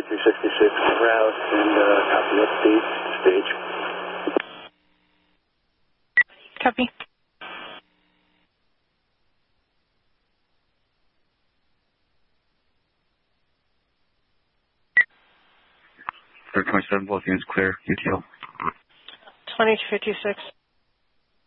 2366 route and copy update stage. Copy. Clear 27, both units clear, UTL. 2256.